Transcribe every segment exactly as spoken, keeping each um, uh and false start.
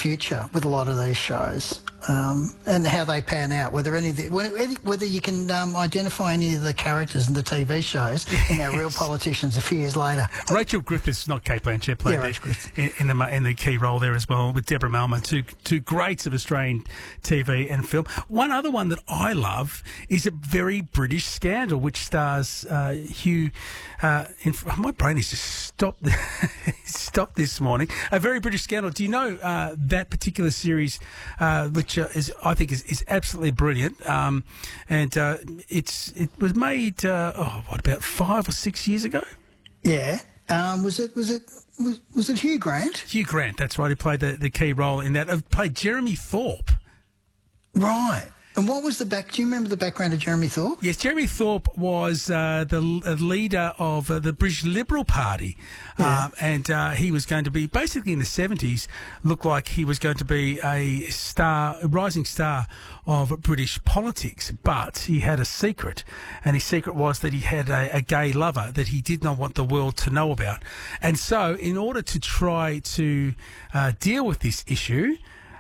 future with a lot of these shows, um, and how they pan out. Whether any, of the, whether whether you can um, identify any of the characters in the T V shows in our Real Politicians a few years later. Rachel Griffiths, not Kate Blanchett, played Yeah, the, in, in the in the key role there as well, with Deborah Malman, two two greats of Australian T V and film. One other one that I love is A Very British Scandal, which stars uh, Hugh. Uh, in, my brain has just stopped stopped this morning. A Very British Scandal. Do you know uh, that particular series, uh, which uh, is I think is, is absolutely brilliant, um, and uh, it's it was made uh, oh what about five or six years ago? Yeah. Um, was it was it was, was it Hugh Grant? Hugh Grant, that's right. He played the, the key role in that. I've played Jeremy Thorpe. Right. And what was the back? Do you remember the background of Jeremy Thorpe? Yes, Jeremy Thorpe was uh, the l- leader of uh, the British Liberal Party, Yeah. um, and uh, he was going to be basically in the seventies. Looked like he was going to be a star, a rising star of British politics, but he had a secret, and his secret was that he had a, a gay lover that he did not want the world to know about. And so, in order to try to uh, deal with this issue,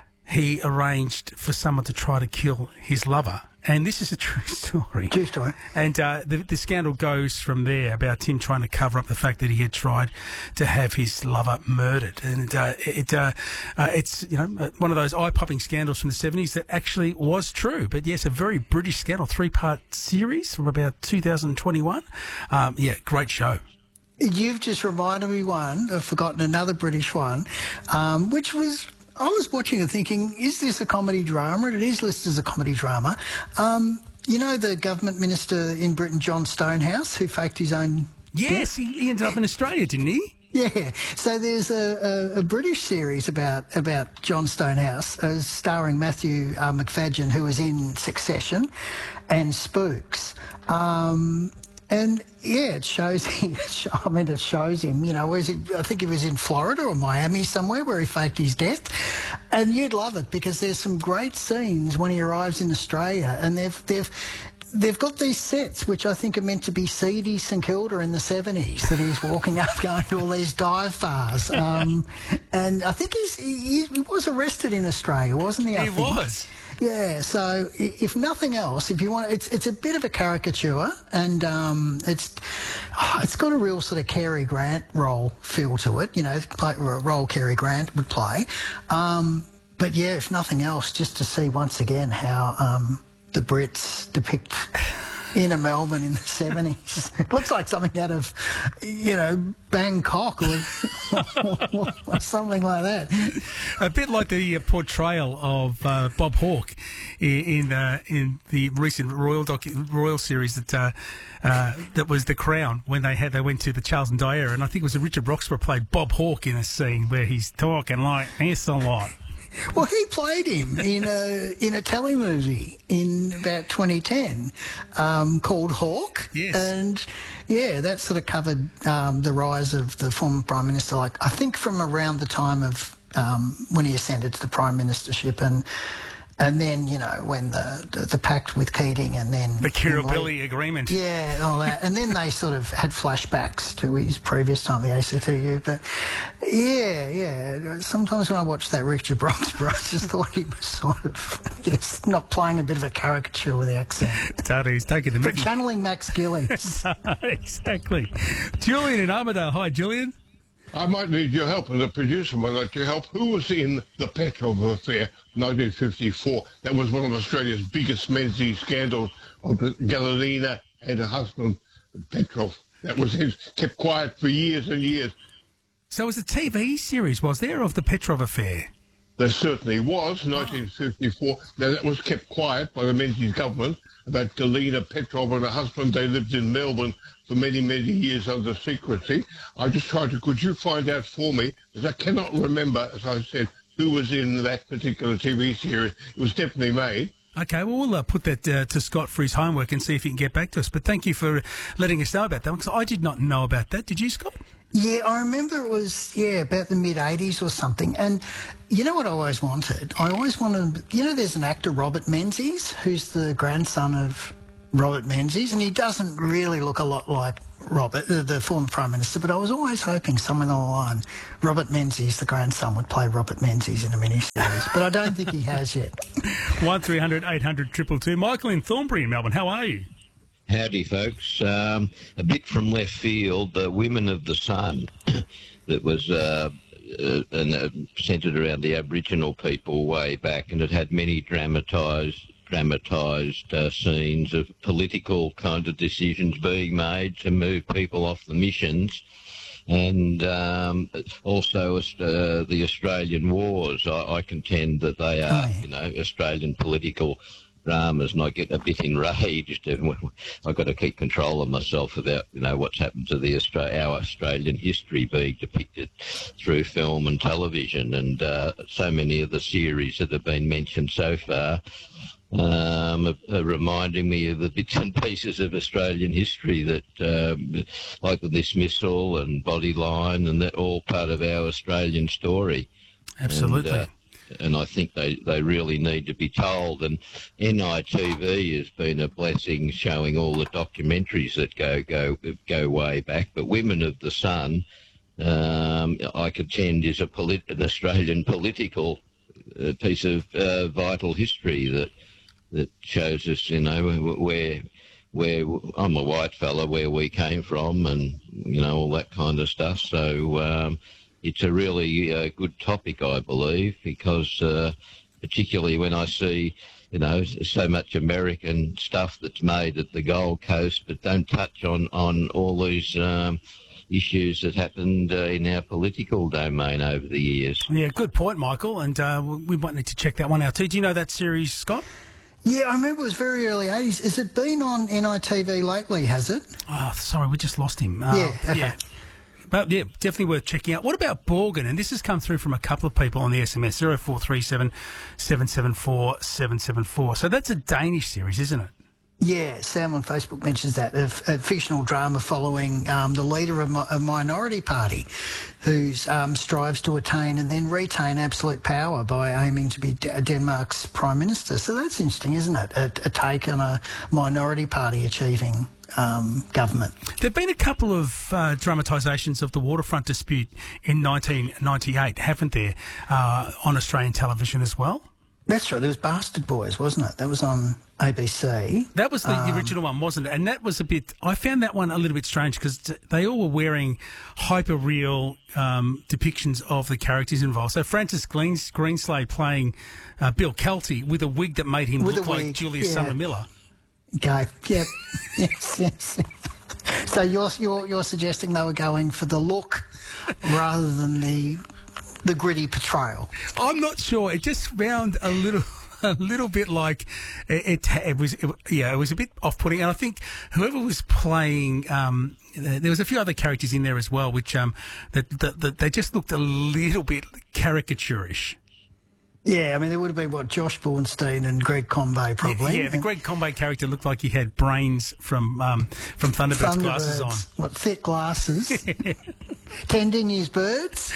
he arranged for someone to try to kill his lover. And this is a true story. True story. And uh, the, the scandal goes from there about him trying to cover up the fact that he had tried to have his lover murdered. And uh, it uh, uh, it's, you know, one of those eye-popping scandals from the seventies that actually was true. But yes, a very British scandal, three-part series from about two thousand twenty-one. Um, yeah, great show. You've just reminded me one. I've forgotten another British one, um, which was... I was watching and thinking, is this a comedy drama? And it is listed as a comedy drama. Um, you know the government minister in Britain, John Stonehouse, who faked his own Yes, he, he ended up in Australia, didn't he? Yeah, so there's a, a, a British series about about John Stonehouse, uh, starring Matthew uh, McFadyen, who was in Succession and Spooks. Um, and yeah, it shows him. I mean, it shows him. You know, where's he, I think he was in Florida or Miami somewhere where he faked his death, and you'd love it because there's some great scenes when he arrives in Australia, and they've they've. They've got these sets, which I think are meant to be seedy St Kilda in the seventies, that he's walking up going to all these dive bars. Um, and I think he's, he, he was arrested in Australia, wasn't he? I He think. was. Yeah, so i- if nothing else, if you want, it's it's a bit of a caricature, and um, it's oh, it's got a real sort of Cary Grant role feel to it, you know, like a role Cary Grant would play. Um, but yeah, if nothing else, just to see once again how um, the Brits depict inner Melbourne in the seventies. It looks like something out of, you know, Bangkok or, or, or something like that. A bit like the uh, portrayal of uh, Bob Hawke in in, uh, in the recent Royal docu- Royal series that uh, uh, that was The Crown, when they had they went to the Charles and Di era, and I think it was Richard Roxburgh played Bob Hawke in a scene where he's talking like this a lot. Well, he played him in a in a telemovie in about twenty ten um, called Hawke. Yes. And yeah, that sort of covered um, the rise of the former Prime Minister, like I think from around the time of um, when he ascended to the Prime Ministership, and and then, you know, when the, the, the pact with Keating, and then... The Kirribilli agreement. Yeah, all that. And then they sort of had flashbacks to his previous time, the A C T U. But yeah, yeah. Sometimes when I watched that Richard Roxburgh, I just thought he was sort of just not playing a bit of a caricature with the accent. Totally, he's taking the But mickey. channeling Max Gillies. Exactly. Julian in Armidale. Hi, Julian. I might need your help, and the producer might like your help. Who was in the Petrov affair, nineteen fifty-four? That was one of Australia's biggest Menzies scandals of Galina and her husband, Petrov. That was his, kept quiet for years and years. So it was a T V series, was there, of the Petrov affair? There certainly was, nineteen fifty-four. Now, that was kept quiet by the Menzies government about Galina Petrov and her husband. They lived in Melbourne for many, many years under secrecy. I just tried to, could you find out for me, because I cannot remember, as I said, who was in that particular T V series. It was definitely made. Okay, well, we'll uh, put that uh, to Scott for his homework and see if he can get back to us. But thank you for letting us know about that, because I did not know about that. Did you, Scott? Yeah, I remember it was, yeah, about the mid-eighties or something. And you know what I always wanted? I always wanted, you know, there's an actor, Robert Menzies, who's the grandson of Robert Menzies, and he doesn't really look a lot like Robert, uh, the former Prime Minister, but I was always hoping somewhere along the line Robert Menzies, the grandson, would play Robert Menzies in a miniseries, but I don't think he has yet. one three hundred eight hundred two two two. Michael in Thornbury in Melbourne, how are you? Howdy, folks. Um, a bit from left field, the Women of the Sun, that was uh, uh, and, uh, centred around the Aboriginal people way back, and it had many dramatised dramatised uh, scenes of political kind of decisions being made to move people off the missions, and um, also uh, the Australian wars. I, I contend that they are, Oh, yeah. you know, Australian political dramas, and I get a bit enraged. I've got to keep control of myself about, you know, what's happened to the Austra- our Australian history being depicted through film and television, and uh, so many of the series that have been mentioned so far um, are, are reminding me of the bits and pieces of Australian history that, um, like the dismissal and Bodyline, and that all part of our Australian story. Absolutely. And, uh, and I think they, they really need to be told. And N I T V has been a blessing, showing all the documentaries that go go go way back. But Women of the Sun, um, I contend, is a polit- an Australian political uh, piece of uh, vital history that that shows us, you know, where where I'm a white fella, where we came from, and you know, all that kind of stuff. So. Um, It's a really uh, good topic, I believe, because uh, particularly when I see, you know, so much American stuff that's made at the Gold Coast, but don't touch on, on all these um, issues that happened uh, in our political domain over the years. Yeah, good point, Michael, and uh, we might need to check that one out too. Do you know that series, Scott? Yeah, I remember it was very early eighties. Has it been on N I T V lately, has it? Oh, sorry, we just lost him. Uh, Yeah, okay. yeah. But yeah, definitely worth checking out. What about Borgen? And this has come through from a couple of people on the S M S, zero four three seven, seven seven four, seven seven four. So that's a Danish series, isn't it? Yeah, Sam on Facebook mentions that, a, a fictional drama following um, the leader of mi- a minority party who um, strives to attain and then retain absolute power by aiming to be D- Denmark's Prime Minister. So that's interesting, isn't it? A, a take on a minority party achieving um, government. There have been a couple of uh, dramatisations of the waterfront dispute in nineteen ninety-eight, haven't there, uh, on Australian television as well? That's right. There was Bastard Boys, wasn't it? That was on A B C. That was the Um, original one, wasn't it? And that was a bit... I found that one a little bit strange because they all were wearing hyper-real um, depictions of the characters involved. So Francis Green, Greenslade playing uh, Bill Kelty with a wig that made him With look a like wig, Julius yeah. Summer Miller. Go. Yep. yes, yes. So you're, you're, you're suggesting they were going for the look rather than the... the gritty portrayal. I'm not sure. It just found a little, a little bit like it. It, it was, it, yeah, it was a bit off-putting. And I think whoever was playing, um, there was a few other characters in there as well, which um, that, that, that they just looked a little bit caricaturish. Yeah, I mean, there would have been, what, Josh Bornstein and Greg Conway, probably. Yeah, the Greg Conway character looked like he had brains from um, from Thunderbirds, glasses on. What, thick glasses? Tending his birds?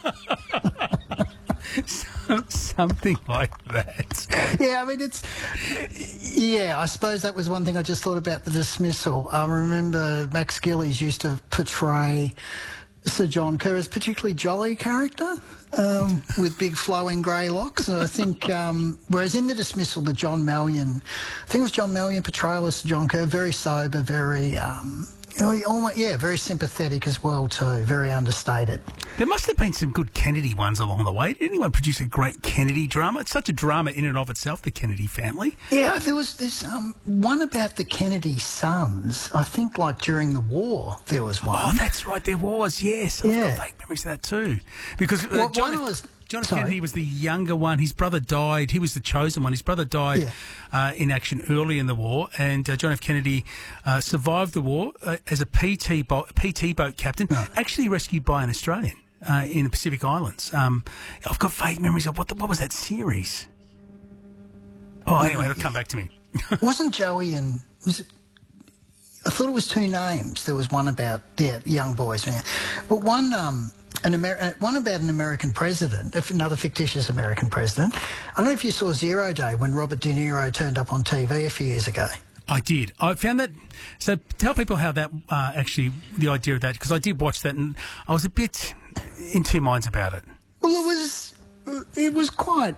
Something like that. Yeah, I mean, it's... Yeah, I suppose that was one thing I just thought about the dismissal. I remember Max Gillies used to portray Sir John Kerr as a particularly jolly character um, with big flowing grey locks. And I think, um, whereas in the dismissal, the John Mallion, I think it was John Mallion portrayal as Sir John Kerr, very sober, very... Um, you know, almost, yeah, very sympathetic as well too, very understated. There must have been some good Kennedy ones along the way. Did anyone produce a great Kennedy drama? It's such a drama in and of itself, the Kennedy family. Yeah, there was this um, one about the Kennedy sons. I think, like during the war, there was one. Oh, that's right, there was. Yes, I've Yeah. got vague memories of that too. Because uh, Well, John, one was- John F. sorry. Kennedy was the younger one. His brother died. He was the chosen one. His brother died Yeah. uh, in action early in the war, and uh, John F. Kennedy uh, survived the war uh, as a P T bo- P T boat captain, actually rescued by an Australian uh, in the Pacific Islands. Um, I've got vague memories of what the, what was that series? Oh, anyway, it'll come back to me. Wasn't Joey and was it? I thought it was two names. There was one about yeah, young boys, yeah. But one um, an Amer- one about an American president, if another fictitious American president. I don't know if you saw Zero Day when Robert De Niro turned up on T V a few years ago. I did. I found that. So tell people how that uh, actually the idea of that, because I did watch that and I was a bit in two minds about it. Well, it was it was quite